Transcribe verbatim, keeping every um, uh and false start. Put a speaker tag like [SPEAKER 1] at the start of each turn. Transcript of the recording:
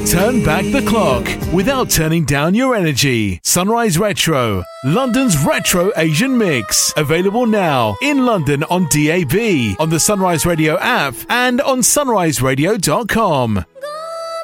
[SPEAKER 1] Turn back the clock without turning down your energy. Sunrise Retro, London's retro Asian mix. Available now in London on D A B, on the Sunrise Radio app, and on sunrise radio dot com.